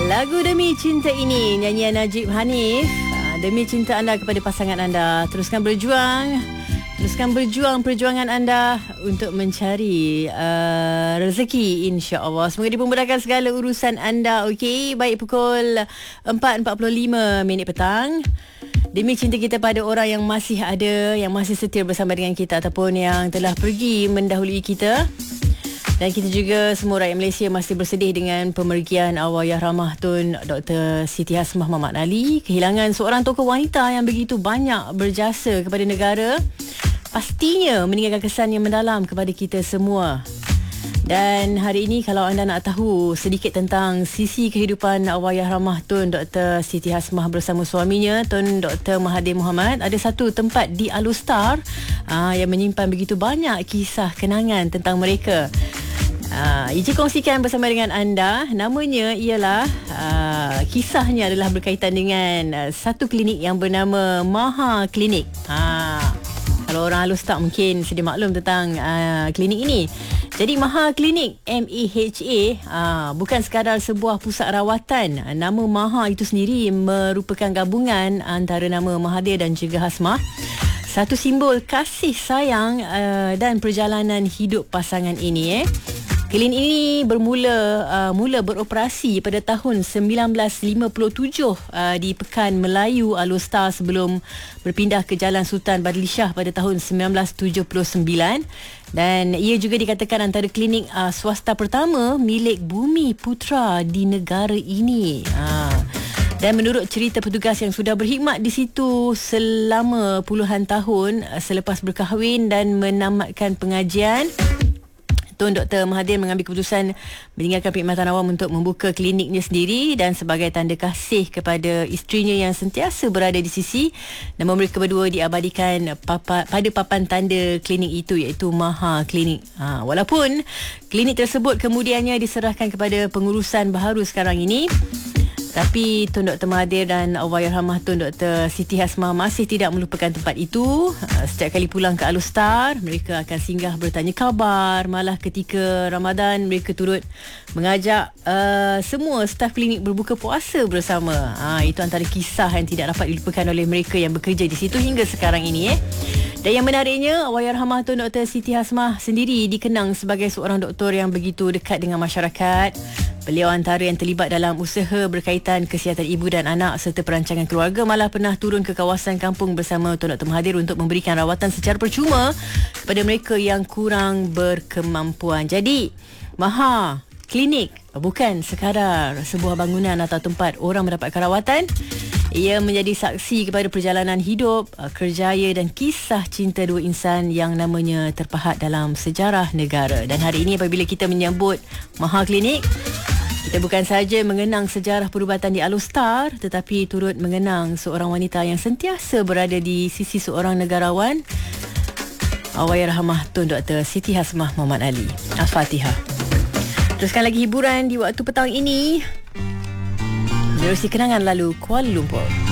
Lagu Demi Cinta ini, nyanyian Najib Hanif. Demi cinta anda kepada pasangan anda. Teruskan berjuang. Teruskan berjuang perjuangan anda untuk mencari rezeki, insya-Allah. Semoga dipermudahkan segala urusan anda. Okey, baik, pukul 4.45 petang. Demi cinta kita pada orang yang masih ada, yang masih setia bersama dengan kita ataupun yang telah pergi mendahului kita. Dan kita juga semua rakyat Malaysia masih bersedih dengan pemergian Allahyarhamah Tun Dr. Siti Hasmah Muhammad Ali. Kehilangan seorang tokoh wanita yang begitu banyak berjasa kepada negara, pastinya meninggalkan kesan yang mendalam kepada kita semua. Dan hari ini kalau anda nak tahu sedikit tentang sisi kehidupan Allahyarhamah Tun Dr. Siti Hasmah bersama suaminya Tun Dr. Mahathir Mohamad, ada satu tempat di Alustar yang menyimpan begitu banyak kisah kenangan tentang mereka. Iji kongsikan bersama dengan anda. Namanya ialah kisahnya adalah berkaitan dengan satu klinik yang bernama Maha Klinik. Kalau orang Alustar mungkin sedia maklum tentang klinik ini. Jadi Maha Klinik, MAHA, bukan sekadar sebuah pusat rawatan. Nama Maha itu sendiri merupakan gabungan antara nama Mahathir dan juga Hasmah. Satu simbol kasih sayang dan perjalanan hidup pasangan ini. Klinik ini mula beroperasi pada tahun 1957 di Pekan Melayu Alustar sebelum berpindah ke Jalan Sultan Badli Shah pada tahun 1979, dan ia juga dikatakan antara klinik swasta pertama milik Bumi Putra di negara ini. Dan menurut cerita petugas yang sudah berkhidmat di situ selama puluhan tahun selepas berkahwin dan menamatkan pengajian, Tun Dr. Mahathir mengambil keputusan meninggalkan perkhidmatan awam untuk membuka kliniknya sendiri, dan sebagai tanda kasih kepada isterinya yang sentiasa berada di sisi, nama mereka berdua diabadikan pada papan tanda klinik itu, iaitu Maha Klinik. Walaupun klinik tersebut kemudiannya diserahkan kepada pengurusan baharu sekarang ini, tapi Tun Dr. Mahathir dan Allahyarhamah Tun Dr. Siti Hasmah masih tidak melupakan tempat itu. Setiap kali pulang ke Alustar, mereka akan singgah bertanya khabar. Malah ketika Ramadan, mereka turut mengajak semua staf klinik berbuka puasa bersama. Itu antara kisah yang tidak dapat dilupakan oleh mereka yang bekerja di situ hingga sekarang ini. Dan yang menariknya, Allahyarhamah Tun Dr. Siti Hasmah sendiri dikenang sebagai seorang doktor yang begitu dekat dengan masyarakat. Beliau antara yang terlibat dalam usaha berkaitan kesihatan ibu dan anak serta perancangan keluarga, malah pernah turun ke kawasan kampung bersama Tun Dr. Mahathir untuk memberikan rawatan secara percuma kepada mereka yang kurang berkemampuan. Jadi, Maha Klinik bukan sekadar sebuah bangunan atau tempat orang mendapatkan rawatan. Ia menjadi saksi kepada perjalanan hidup, kerjaya dan kisah cinta dua insan yang namanya terpahat dalam sejarah negara. Dan hari ini apabila kita menyambut Maha Klinik, kita bukan sahaja mengenang sejarah perubatan di Alustar, tetapi turut mengenang seorang wanita yang sentiasa berada di sisi seorang negarawan, Allahyarhamah Tun Dr. Siti Hasmah Muhammad Ali. Al-Fatihah. Teruskan lagi hiburan di waktu petang ini. Menerusi kenangan lalu Kuala Lumpur.